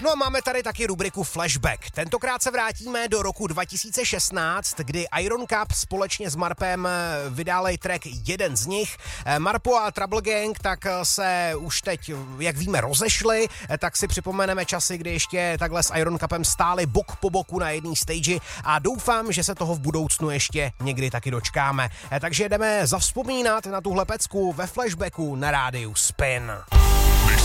No a máme tady taky rubriku Flashback. Tentokrát se vrátíme do roku 2016, kdy Iron Cup společně s Marpem vydali track jeden z nich. Marpo a Trouble Gang tak se už teď, jak víme, rozešli, tak si připomeneme časy, kdy ještě takhle s Iron Cupem stáli bok po boku na jedné stage a doufám, že se toho v budoucnu ještě někdy taky dočkáme. Takže jdeme zavzpomínat na tuhle pecku ve Flashbacku na rádiu Spin.